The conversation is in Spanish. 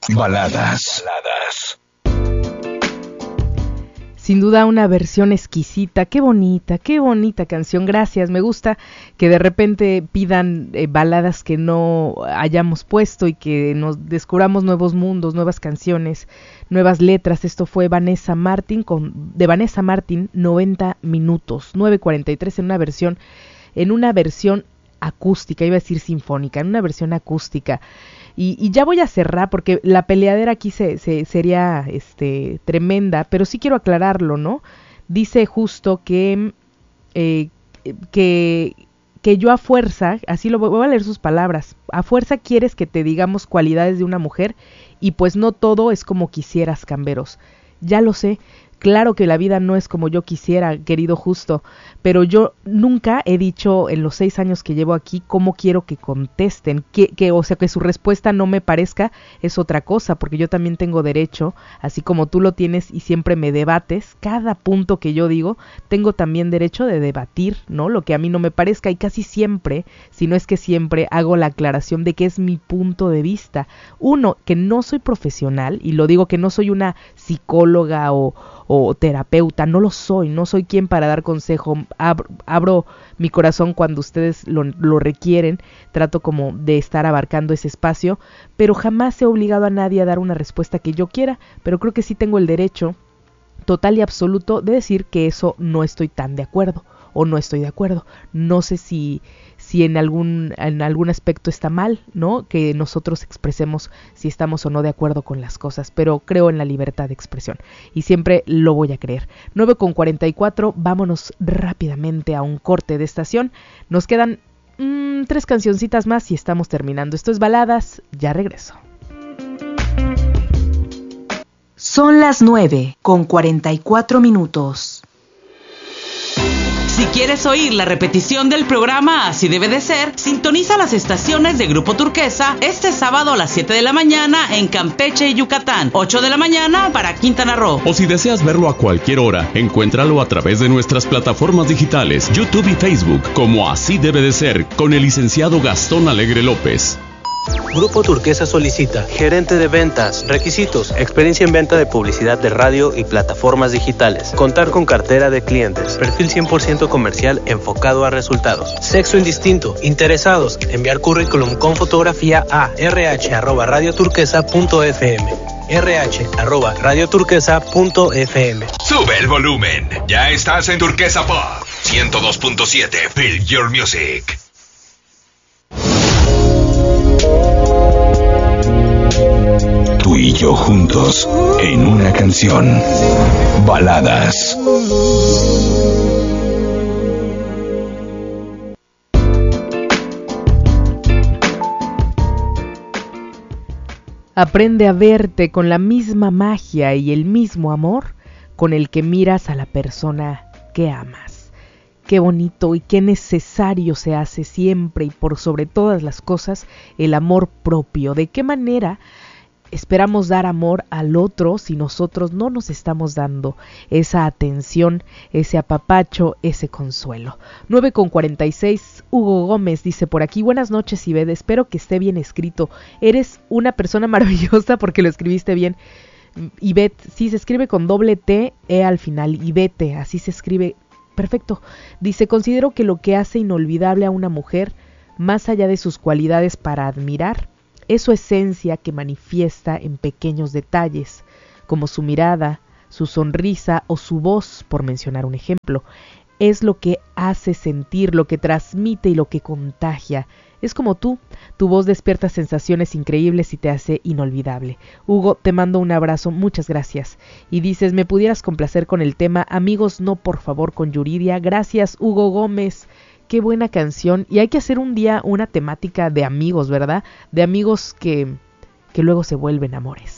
Baladas. Sin duda una versión exquisita, qué bonita canción, gracias, me gusta que de repente pidan baladas que no hayamos puesto y que nos descubramos nuevos mundos, nuevas canciones, nuevas letras. Esto fue Vanessa Martín de Vanessa Martín, 90 minutos, 9:43 en una versión acústica, iba a decir sinfónica, en una versión acústica. Y ya voy a cerrar porque la peleadera aquí sería tremenda, pero sí quiero aclararlo, ¿no? Dice justo que yo a fuerza, así lo voy a leer sus palabras, a fuerza quieres que te digamos cualidades de una mujer y pues no todo es como quisieras, Camberos. Ya lo sé. Claro que la vida no es como yo quisiera, querido Justo, pero yo nunca he dicho en los 6 años que llevo aquí cómo quiero que contesten, o sea, que su respuesta no me parezca es otra cosa, porque yo también tengo derecho, así como tú lo tienes y siempre me debates, cada punto que yo digo, tengo también derecho de debatir, ¿no? Lo que a mí no me parezca y casi siempre, si no es que siempre, hago la aclaración de que es mi punto de vista. Uno, que no soy profesional, y lo digo que no soy una psicóloga o terapeuta, no soy quien para dar consejo, abro mi corazón cuando ustedes lo requieren, trato como de estar abarcando ese espacio, pero jamás he obligado a nadie a dar una respuesta que yo quiera, pero creo que sí tengo el derecho total y absoluto de decir que eso no estoy tan de acuerdo, o no estoy de acuerdo, no sé si en algún aspecto está mal, ¿no? Que nosotros expresemos si estamos o no de acuerdo con las cosas, pero creo en la libertad de expresión y siempre lo voy a creer. 9:44, vámonos rápidamente a un corte de estación. Nos quedan 3 cancioncitas más y estamos terminando. Esto es Baladas, ya regreso. Son las 9:44. Si quieres oír la repetición del programa Así Debe de Ser, sintoniza las estaciones de Grupo Turquesa este sábado a las 7 de la mañana en Campeche y Yucatán, 8 de la mañana para Quintana Roo. O si deseas verlo a cualquier hora, encuéntralo a través de nuestras plataformas digitales, YouTube y Facebook, como Así Debe de Ser, con el licenciado Gastón Alegre López. Grupo Turquesa solicita gerente de ventas. Requisitos: experiencia en venta de publicidad de radio y plataformas digitales. Contar con cartera de clientes. Perfil 100% comercial enfocado a resultados. Sexo indistinto. Interesados. Enviar currículum con fotografía a rh@radioturquesa.fm. rh@radioturquesa.fm. Sube el volumen. Ya estás en Turquesa Pop 102.7. Feel your music. Tú y yo juntos en una canción. Baladas. Aprende a verte con la misma magia y el mismo amor con el que miras a la persona que amas. Qué bonito y qué necesario se hace siempre y por sobre todas las cosas el amor propio. ¿De qué manera esperamos dar amor al otro si nosotros no nos estamos dando esa atención, ese apapacho, ese consuelo? 9:46, Hugo Gómez dice por aquí: buenas noches, Ivette, espero que esté bien escrito. Eres una persona maravillosa porque lo escribiste bien. Ivette, sí, se escribe con doble T, E al final, Ivette, así se escribe. Perfecto. Dice: considero que lo que hace inolvidable a una mujer, más allá de sus cualidades para admirar, es su esencia que manifiesta en pequeños detalles, como su mirada, su sonrisa o su voz, por mencionar un ejemplo. Es lo que hace sentir, lo que transmite y lo que contagia. Es como tú, tu voz despierta sensaciones increíbles y te hace inolvidable. Hugo, te mando un abrazo, muchas gracias. Y dices: ¿me pudieras complacer con el tema Amigos no, por favor, con Yuridia? Gracias, Hugo Gómez. Qué buena canción. Y hay que hacer un día una temática de amigos, ¿verdad? De amigos que luego se vuelven amores.